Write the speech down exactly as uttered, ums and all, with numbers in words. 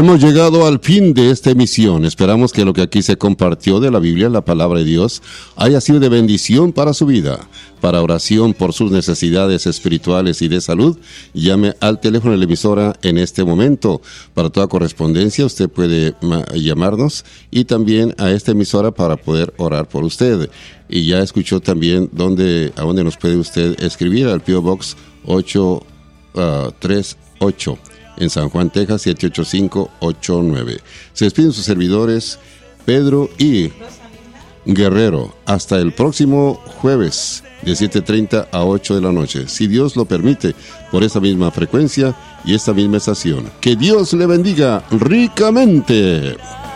Hemos llegado al fin de esta emisión. Esperamos que lo que aquí se compartió de la Biblia, la palabra de Dios, haya sido de bendición para su vida. Para oración por sus necesidades espirituales y de salud, llame al teléfono de la emisora en este momento. Para toda correspondencia, usted puede llamarnos y también a esta emisora para poder orar por usted. Y ya escuchó también dónde, a dónde nos puede usted escribir, al P O Box ocho tres ocho. En San Juan, Texas, siete ocho cinco ocho nueve. Se despiden sus servidores, Pedro y Guerrero. Hasta el próximo jueves, de siete treinta a ocho de la noche, si Dios lo permite, por esta misma frecuencia y esta misma estación. Que Dios le bendiga ricamente.